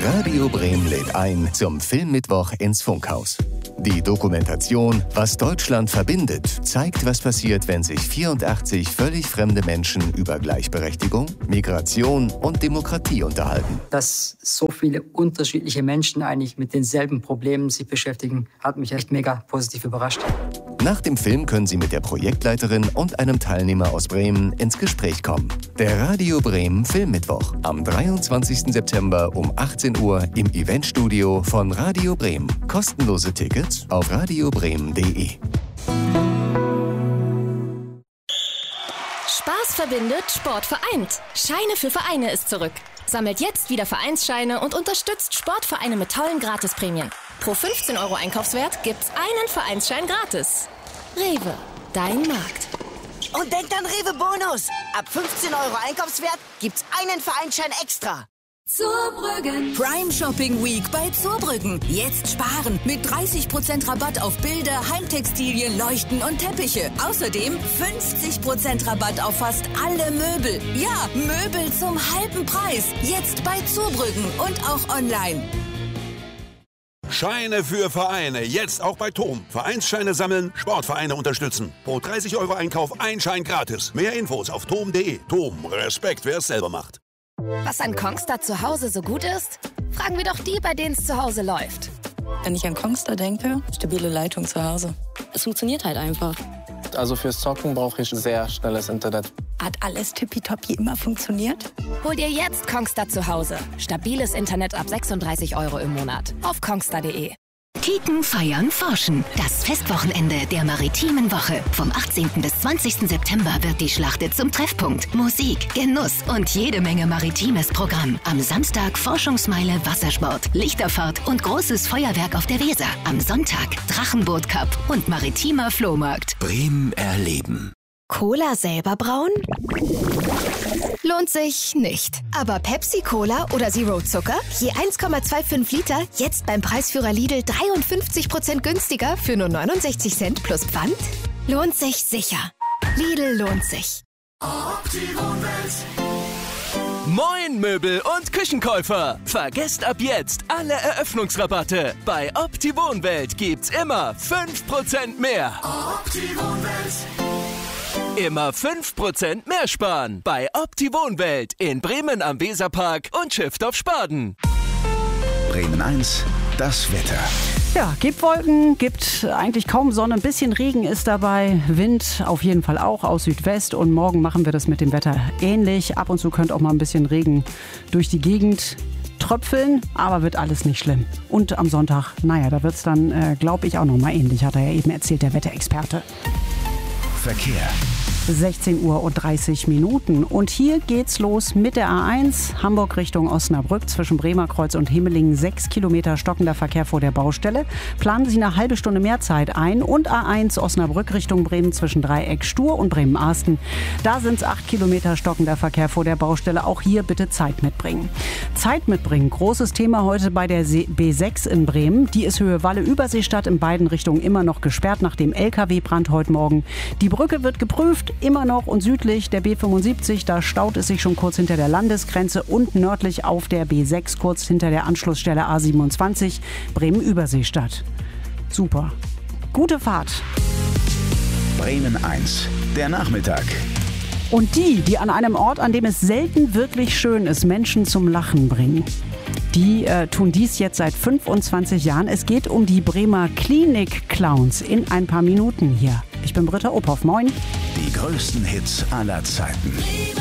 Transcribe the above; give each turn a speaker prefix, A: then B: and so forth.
A: Radio Bremen lädt ein zum Filmmittwoch ins Funkhaus. Die Dokumentation Was Deutschland verbindet zeigt, was passiert, wenn sich 84 völlig fremde Menschen über Gleichberechtigung, Migration und Demokratie unterhalten.
B: Dass so viele unterschiedliche Menschen eigentlich mit denselben Problemen sich beschäftigen, hat mich echt mega positiv überrascht.
A: Nach dem Film können Sie mit der Projektleiterin und einem Teilnehmer aus Bremen ins Gespräch kommen. Der Radio Bremen Filmmittwoch am 23. September um 18 Uhr im Eventstudio von Radio Bremen. Kostenlose Tickets auf radiobremen.de.
C: Spaß verbindet, Sport vereint. Scheine für Vereine ist zurück. Sammelt jetzt wieder Vereinsscheine und unterstützt Sportvereine mit tollen Gratisprämien. Pro 15 € Einkaufswert gibt's einen Vereinsschein gratis. Rewe, dein Markt.
D: Und denkt an Rewe Bonus. Ab 15 € Einkaufswert gibt's einen Vereinsschein extra.
E: Zurbrüggen. Prime Shopping Week bei Zurbrüggen. Jetzt sparen mit 30% Rabatt auf Bilder, Heimtextilien, Leuchten und Teppiche. Außerdem 50% Rabatt auf fast alle Möbel. Ja, Möbel zum halben Preis. Jetzt bei Zurbrüggen und auch online.
F: Scheine für Vereine, jetzt auch bei TOM. Vereinsscheine sammeln, Sportvereine unterstützen. Pro 30 € Einkauf ein Schein gratis. Mehr Infos auf tom.de. TOM, Respekt, wer es selber macht.
C: Was an Kongstar zu Hause so gut ist? Fragen wir doch die, bei denen es zu Hause läuft.
G: Wenn ich an Kongstar denke, stabile Leitung zu Hause. Es funktioniert halt einfach.
H: Also fürs Zocken brauche ich sehr schnelles Internet.
G: Hat alles tippitoppi immer funktioniert?
C: Hol dir jetzt Kongstar zu Hause. Stabiles Internet ab 36 € im Monat. Auf kongstar.de.
I: Kieken, feiern, forschen. Das Festwochenende der Maritimen Woche. Vom 18. bis 20. September wird die Schlachte zum Treffpunkt. Musik, Genuss und jede Menge maritimes Programm. Am Samstag Forschungsmeile Wassersport, Lichterfahrt und großes Feuerwerk auf der Weser. Am Sonntag Drachenboot Cup und maritimer Flohmarkt.
A: Bremen erleben.
C: Cola selber brauen? Lohnt sich nicht. Aber Pepsi-Cola oder Zero Zucker? Je 1,25 Liter, jetzt beim Preisführer Lidl 53% günstiger für nur 69 Cent plus Pfand? Lohnt sich sicher. Lidl lohnt sich.
J: Moin Möbel- und Küchenkäufer! Vergesst ab jetzt alle Eröffnungsrabatte. Bei Opti-Wohnwelt gibt's immer 5% mehr. Immer 5% mehr sparen bei Opti-Wohnwelt in Bremen am Weserpark und Schiffdorf-Spaden.
K: Bremen 1, das Wetter.
L: Ja, gibt Wolken, gibt eigentlich kaum Sonne, ein bisschen Regen ist dabei, Wind auf jeden Fall auch aus Südwest und morgen machen wir das mit dem Wetter ähnlich. Ab und zu könnte auch mal ein bisschen Regen durch die Gegend tröpfeln, aber wird alles nicht schlimm. Und am Sonntag, naja, da wird es dann, glaube ich, auch noch mal ähnlich, hat er ja eben erzählt, der Wetterexperte.
K: Verkehr.
L: 16:30 Uhr. Und hier geht's los mit der A1 Hamburg Richtung Osnabrück zwischen Bremerkreuz und Himmelingen. 6 Kilometer stockender Verkehr vor der Baustelle. Planen Sie eine halbe Stunde mehr Zeit ein. Und A1 Osnabrück Richtung Bremen zwischen Dreieck Stur und Bremen-Arsten. Da sind es 8 Kilometer stockender Verkehr vor der Baustelle. Auch hier bitte Zeit mitbringen. Zeit mitbringen. Großes Thema heute bei der B6 in Bremen. Die ist Höhe Walle-Überseestadt in beiden Richtungen immer noch gesperrt nach dem LKW-Brand heute Morgen. Die Brücke wird geprüft. Immer noch und südlich der B75, da staut es sich schon kurz hinter der Landesgrenze und nördlich auf der B6 kurz hinter der Anschlussstelle A27 Bremen-Überseestadt. Super. Gute Fahrt.
K: Bremen 1, der Nachmittag.
L: Und die an einem Ort, an dem es selten wirklich schön ist, Menschen zum Lachen bringen. Die tun dies jetzt seit 25 Jahren. Es geht um die Bremer Klinik-Clowns in ein paar Minuten hier. Ich bin Britta Ophoff. Moin.
K: Die größten Hits aller Zeiten.